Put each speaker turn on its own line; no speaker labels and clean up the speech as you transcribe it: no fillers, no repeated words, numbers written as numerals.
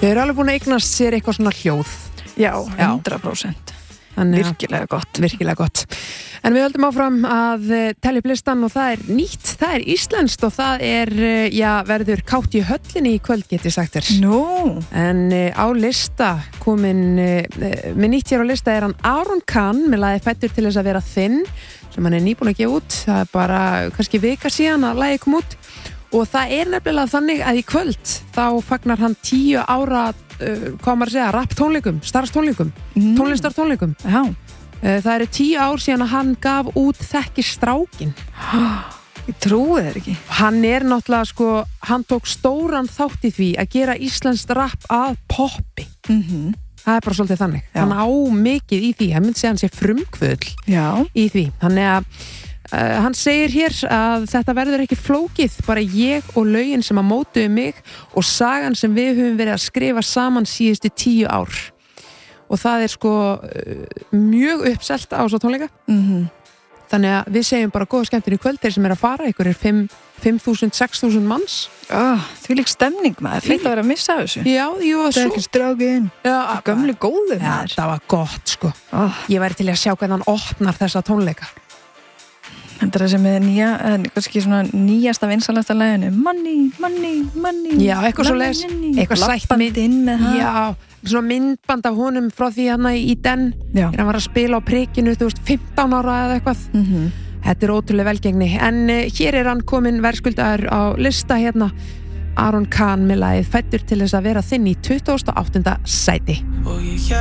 Þau eru alveg búin að eignast sér eitthvað svona hljóð.
Já, 100%. Virkilega gott.
Virkilega gott. En við höldum áfram að telja upp listan og það er nýtt, það er íslenskt og það er, verður kátt í höllinni í kvöld, get ég sagt þér. En á lista komin, með nýtt hér á lista er hann Aron Kahn með lagið Fæddur til þess að vera þinn, sem hann er nýbúin að gefa út. Það er bara kannski vika síðan að lagið kom út og það er nefnilega þannig að í kvöld þá fagnar hann 10 ára hvað maður segja, rap tónleikum, starfstónleikum, tónlistartónleikum.
Já.
Það eru 10 ár síðan að hann gaf út Þekki strákin.
Ég trúi þér ekki.
Hann er náttúrulega sko, hann tók stóran þátt í því að gera íslenskt rap að poppi. Það er bara svolítið þannig. Já. Hann á mikið í því, hann myndi segja hann sé frumkvöðl í því. Þannig að hann segir hér að þetta verður ekki flókið, bara ég og lögin sem að mótuðu mig og sagan sem við höfum verið að skrifa saman síðustu 10 ár. Og það er sko mjög uppselt á svo tónleika. Þannig að við segjum bara góða skemmtun í kvöld, þeir sem er að fara, ykkur er 5.000, 6.000 manns.
Því lík stemning maður, fint að vera að missa þessu.
Já, jú og svo.
Þekki strákin, gömlu góðu maður.
Já, það var gott sko. Ég væri til að sjá hvernig hann opnar þessa tónleika.
Þetta er það sem er nýja, kannski svona nýjasta vinsalasta laginu. Money.
Já, eitthvað svo leis, eitthvað sætt mynd.
Inn með það.
Já, svona myndband af honum frá því hann í den. Þegar hann var að spila á prikinu, 15 ára eða eitthvað. Þetta er ótrúlega velgengni. En hér er hann komin verðskuldaður á lista hérna. Aron Kahn með lagið Fæddur til þess að vera þinn í 28. sæti.